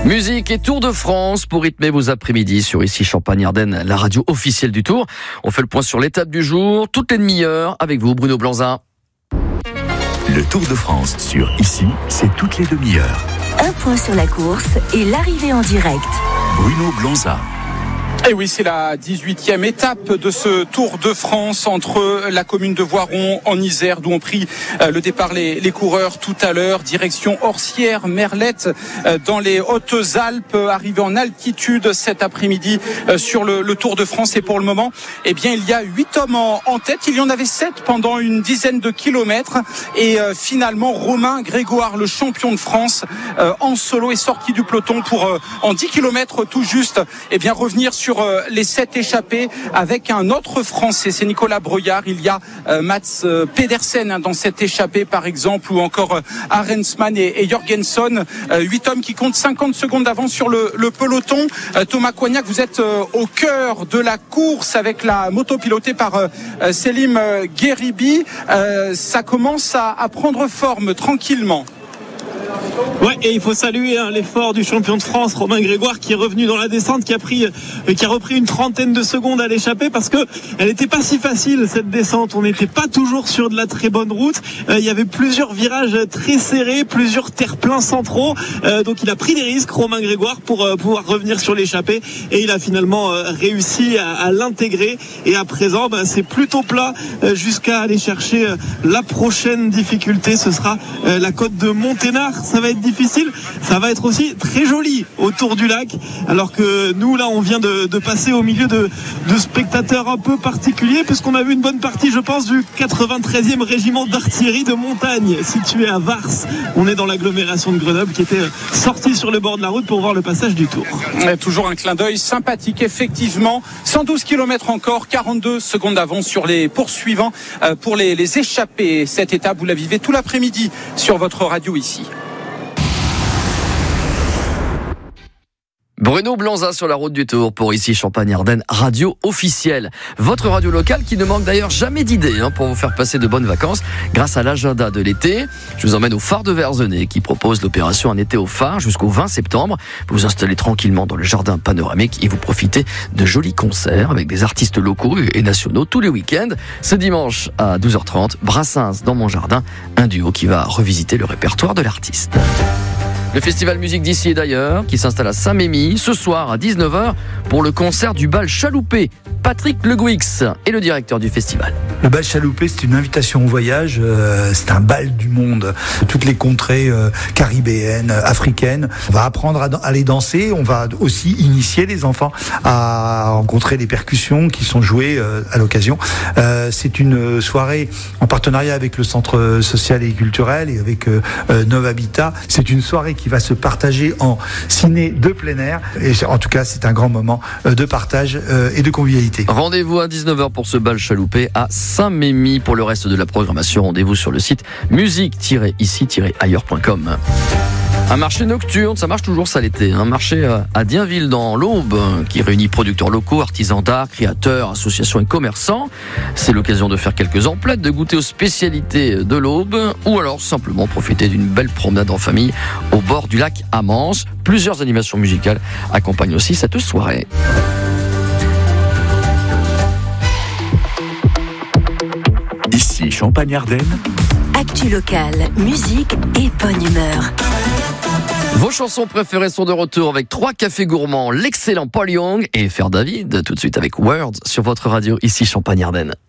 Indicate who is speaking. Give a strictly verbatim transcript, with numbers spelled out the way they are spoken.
Speaker 1: Musique et Tour de France pour rythmer vos après-midi sur Ici Champagne-Ardenne, la radio officielle du Tour. On fait le point sur l'étape du jour, toutes les demi-heures, avec vous Bruno Blanza.
Speaker 2: Le Tour de France sur Ici, c'est toutes les demi-heures.
Speaker 3: Un point sur la course et l'arrivée en direct.
Speaker 2: Bruno Blanza.
Speaker 4: Et oui, c'est la dix-huitième étape de ce Tour de France entre la commune de Voiron en Isère, d'où ont pris le départ les, les coureurs tout à l'heure, direction Orsières, Merlette, dans les Hautes-Alpes, arrivé en altitude cet après-midi sur le, le Tour de France. Et pour le moment, eh bien, il y a huit hommes en, en tête. Il y en avait sept pendant une dizaine de kilomètres. Et euh, finalement, Romain Grégoire, le champion de France, euh, en solo, est sorti du peloton pour, euh, en dix kilomètres tout juste, eh bien, revenir sur sur les sept échappés avec un autre Français, c'est Nicolas Breuillard. Il y a euh, Mats euh, Pedersen hein, dans cette échappée par exemple, ou encore euh, Arensman et, et Jorgensen, euh, huit hommes qui comptent cinquante secondes d'avance sur le, le peloton. euh, Thomas Coignac, vous êtes euh, au cœur de la course avec la moto pilotée par euh, Selim euh, Gueribi. euh, ça commence à, à prendre forme tranquillement.
Speaker 5: Ouais, et il faut saluer hein, l'effort du champion de France Romain Grégoire, qui est revenu dans la descente, qui a pris, euh, qui a repris une trentaine de secondes à l'échappée, parce que elle n'était pas si facile cette descente. On n'était pas toujours sur de la très bonne route. Euh, il y avait plusieurs virages très serrés, plusieurs terre-pleins centraux. Euh, donc il a pris des risques Romain Grégoire pour euh, pouvoir revenir sur l'échappée, et il a finalement euh, réussi à, à l'intégrer. Et à présent, bah, c'est plutôt plat euh, jusqu'à aller chercher euh, la prochaine difficulté. Ce sera euh, la côte de Monténard. Ça va être difficile, ça va être aussi très joli autour du lac, alors que nous là on vient de, de passer au milieu de, de spectateurs un peu particuliers, puisqu'on a vu une bonne partie, je pense, du quatre-vingt-treizième régiment d'artillerie de montagne situé à Vars. On est dans l'agglomération de Grenoble, qui était sorti sur le bord de la route pour voir le passage du Tour.
Speaker 4: Et toujours un clin d'œil sympathique, effectivement. cent douze kilomètres encore, quarante-deux secondes d'avance sur les poursuivants pour les, les échappés. Cette étape, vous la vivez tout l'après-midi sur votre radio ici.
Speaker 1: Bruno Blanza sur la route du Tour pour Ici Champagne-Ardenne, radio officielle. Votre radio locale qui ne manque d'ailleurs jamais d'idées hein, pour vous faire passer de bonnes vacances grâce à l'agenda de l'été. Je vous emmène au phare de Verzenay qui propose l'opération Un été au phare jusqu'au vingt septembre. Vous vous installez tranquillement dans le jardin panoramique et vous profitez de jolis concerts avec des artistes locaux et nationaux tous les week-ends. Ce dimanche à douze heures trente, Brassens dans mon jardin, un duo qui va revisiter le répertoire de l'artiste. Le festival musique d'ici et d'ailleurs, qui s'installe à Saint-Mémy, ce soir à dix-neuf heures, pour le concert du bal Chaloupé. Patrick Le Gouix est le directeur du festival.
Speaker 6: Le bal Chaloupé, c'est une invitation au voyage, euh, c'est un bal du monde, toutes les contrées euh, caribéennes, africaines. On va apprendre à aller danser, on va aussi initier les enfants à rencontrer les percussions qui sont jouées euh, à l'occasion. Euh, c'est une soirée en partenariat avec le Centre social et culturel et avec euh, Nova Habitat. C'est une soirée qui va se partager en ciné de plein air. Et en tout cas, c'est un grand moment de partage et de convivialité.
Speaker 1: Rendez-vous à dix-neuf heures pour ce bal Chaloupé à Saint-Mémy. Pour le reste de la programmation, rendez-vous sur le site musique tiret ici tiret ailleurs point com. Un marché nocturne, ça marche toujours ça l'été. Un marché à Dienville dans l'Aube qui réunit producteurs locaux, artisans d'art, créateurs, associations et commerçants. C'est l'occasion de faire quelques emplettes, de goûter aux spécialités de l'Aube ou alors simplement profiter d'une belle promenade en famille au bord du lac Amance. Plusieurs animations musicales accompagnent aussi cette soirée.
Speaker 2: Ici Champagne-Ardenne.
Speaker 3: Actu locale, musique et bonne humeur.
Speaker 1: Vos chansons préférées sont de retour avec trois cafés gourmands, l'excellent Paul Young et Faire David, tout de suite avec Words sur votre radio ici Champagne-Ardenne.